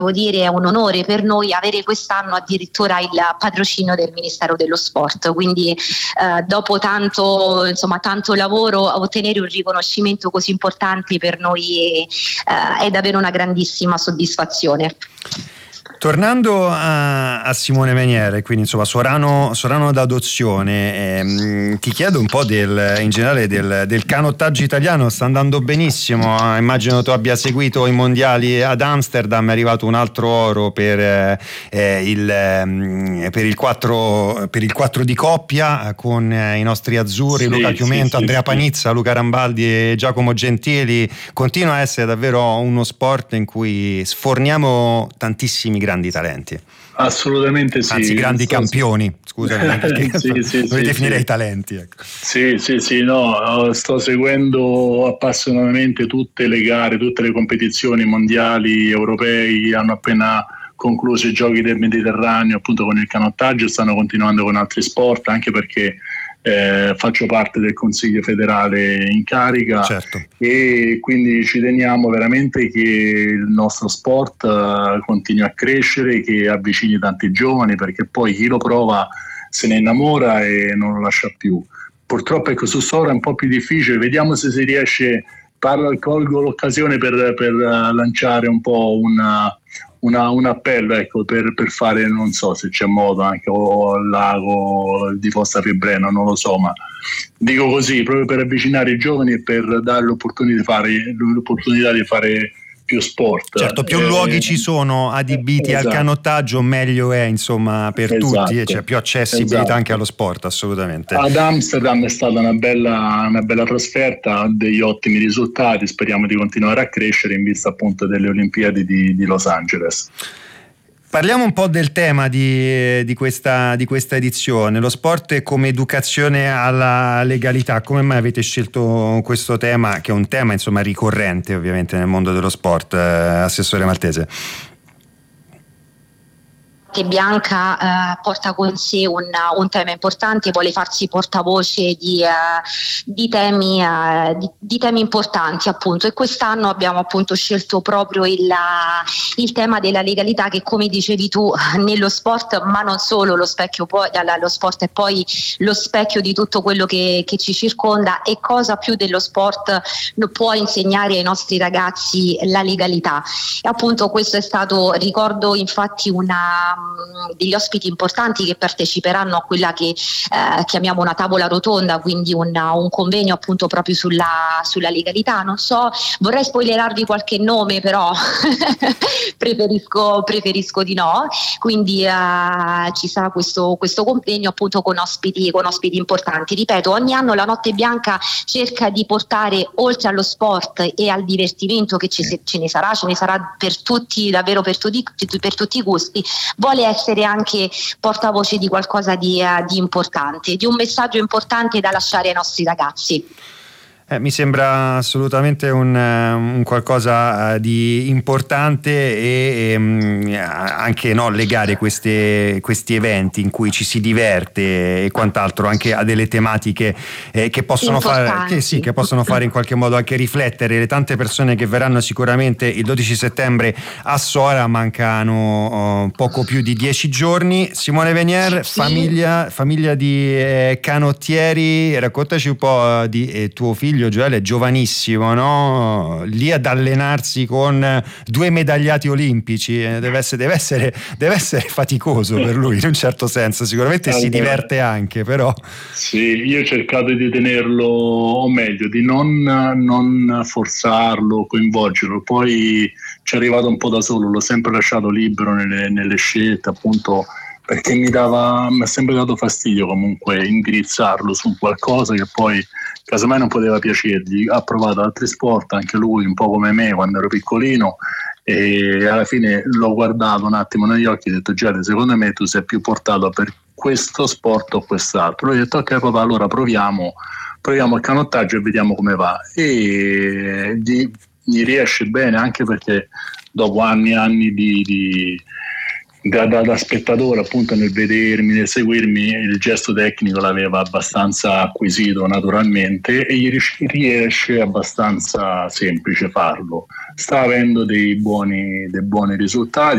devo dire è un onore per noi avere quest'anno addirittura il patrocinio del Ministero dello Sport, quindi dopo tanto lavoro ottenere un riconoscimento così importante per noi è davvero una grandissima soddisfazione. Tornando a Simone Venier, quindi insomma Sorano d'adozione, ti chiedo un po' in generale del canottaggio italiano. Sta andando benissimo, immagino tu abbia seguito i mondiali ad Amsterdam, è arrivato un altro oro per il 4 di coppia con i nostri azzurri, Luca Chiumento, Andrea Panizza, Luca Rambaldi e Giacomo Gentili. Continua a essere davvero uno sport in cui sforniamo tantissimi grandi talenti. Assolutamente sì. Anzi, grandi campioni, scusami, perché li definirei talenti. Ecco. Sì, no, sto seguendo appassionatamente tutte le gare, tutte le competizioni mondiali, europei. Hanno appena concluso i giochi del Mediterraneo appunto con il canottaggio, stanno continuando con altri sport, anche perché faccio parte del Consiglio federale in carica, certo. E quindi ci teniamo veramente che il nostro sport continui a crescere, che avvicini tanti giovani, perché poi chi lo prova se ne innamora e non lo lascia più. Purtroppo ecco, su Sora è un po' più difficile, vediamo se si riesce. Colgo l'occasione per lanciare un po' un appello, ecco, per fare, non so se c'è modo anche o al lago di Fossa Fibreno, non lo so, ma dico così proprio per avvicinare i giovani e per dare l'opportunità di fare più sport. Certo, più luoghi ci sono adibiti al canottaggio, meglio è, insomma, per tutti, e c'è più accessibilità anche allo sport, assolutamente. Ad Amsterdam è stata una bella trasferta, degli ottimi risultati, speriamo di continuare a crescere in vista appunto delle Olimpiadi di Los Angeles. Parliamo un po' del tema di questa edizione, lo sport come educazione alla legalità. Come mai avete scelto questo tema, che è un tema insomma ricorrente ovviamente nel mondo dello sport, Assessore Maltese? Bianca porta con sé un tema importante, vuole farsi portavoce di temi importanti appunto, e quest'anno abbiamo appunto scelto proprio il tema della legalità, che come dicevi tu nello sport, ma non solo, lo sport è poi lo specchio di tutto quello che ci circonda, e cosa più dello sport può insegnare ai nostri ragazzi la legalità. E appunto questo è stato, ricordo infatti degli ospiti importanti che parteciperanno a quella che chiamiamo una tavola rotonda, quindi un convegno appunto proprio sulla legalità. Non so, vorrei spoilerarvi qualche nome, però preferisco di no. Quindi ci sarà questo convegno appunto con ospiti importanti. Ripeto, ogni anno la Notte Bianca cerca di portare, oltre allo sport e al divertimento che ce ne sarà per tutti, davvero per tutti i gusti, vuole essere anche portavoce di qualcosa di importante, di un messaggio importante da lasciare ai nostri ragazzi. Mi sembra assolutamente un qualcosa di importante, e anche legare questi eventi in cui ci si diverte e quant'altro anche a delle tematiche che possono fare in qualche modo anche riflettere le tante persone che verranno sicuramente il 12 settembre a Sora. Mancano poco più di 10 giorni. Simone Venier, famiglia di canottieri, raccontaci un po' di tuo figlio Gioele, è giovanissimo, no? Lì ad allenarsi con 2 medagliati olimpici, deve essere faticoso per lui in un certo senso. Sicuramente si diverte anche, però. Sì, io ho cercato di tenerlo, o meglio di non forzarlo, coinvolgerlo, poi ci è arrivato un po' da solo, l'ho sempre lasciato libero nelle scelte, appunto, perché mi ha sempre dato fastidio comunque indirizzarlo su qualcosa che poi casomai non poteva piacergli. Ha provato altri sport anche lui, un po' come me quando ero piccolino, e alla fine l'ho guardato un attimo negli occhi e ho detto: Giada, secondo me tu sei più portato per questo sport o quest'altro. Lui ha detto: ok papà, allora proviamo il canottaggio e vediamo come va, e gli riesce bene, anche perché dopo anni e anni da spettatore, appunto, nel vedermi, nel seguirmi, il gesto tecnico l'aveva abbastanza acquisito naturalmente, e gli riesce abbastanza semplice farlo. Sta avendo dei buoni risultati.